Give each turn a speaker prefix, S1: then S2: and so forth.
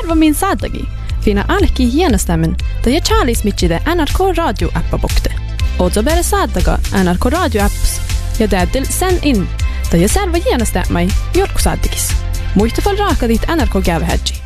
S1: servo min saadagi. Fina alki hienestämmen, da je Charlies mitchide NRK Radio appa bokte. Ozo bere saadaga NRK Radio apps. Ja täytyy sen in, da je servo hienestämmai jorku saadagis. Muista fall raaka dit NRK gävehädji.